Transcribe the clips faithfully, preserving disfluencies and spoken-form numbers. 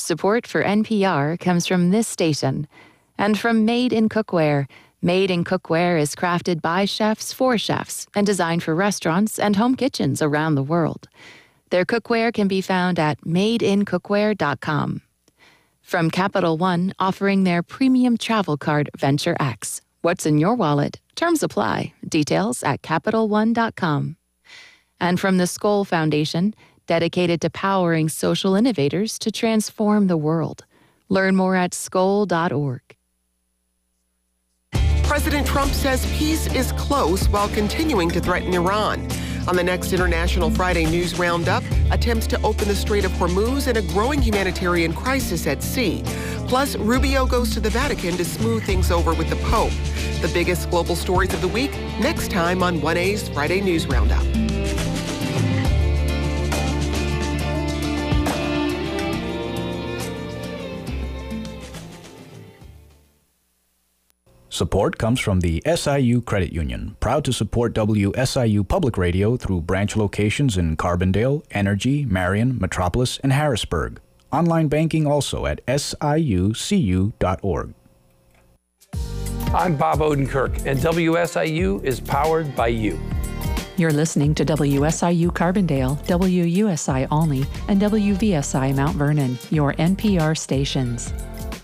Support for N P R comes from this station and from Made in Cookware. Made in Cookware is crafted by chefs for chefs and designed for restaurants and home kitchens around the world. Their cookware can be found at made in cookware dot com. From Capital One, offering their premium travel card Venture X. What's in your wallet? Terms apply. Details at capital one dot com. And from the Skoll Foundation, dedicated to powering social innovators to transform the world. Learn more at skoll dot org. President Trump says peace is close while continuing to threaten Iran. On the next International Friday News Roundup, attempts to open the Strait of Hormuz and a growing humanitarian crisis at sea. Plus, Rubio goes to the Vatican to smooth things over with the Pope. The biggest global stories of the week, next time on one A's Friday News Roundup. Support comes from the S I U Credit Union, proud to support W S I U Public Radio through branch locations in Carbondale, Energy, Marion, Metropolis, and Harrisburg. Online banking also at S I U C U dot org. I'm Bob Odenkirk, and W S I U is powered by you. You're listening to W S I U Carbondale, W U S I Olney, and W V S I Mount Vernon, your N P R stations.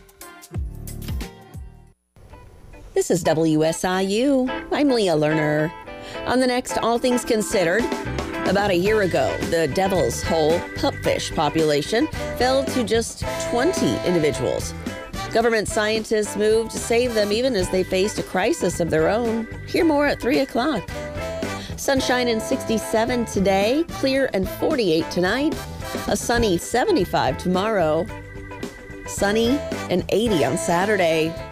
This is W S I U. I'm Leah Lerner. On the next All Things Considered, about a year ago, the Devil's Hole pupfish population fell to just twenty individuals. Government scientists moved to save them even as they faced a crisis of their own. Hear more at three o'clock. Sunshine and sixty-seven today, clear and forty-eight tonight, a sunny seventy-five tomorrow, sunny and eighty on Saturday.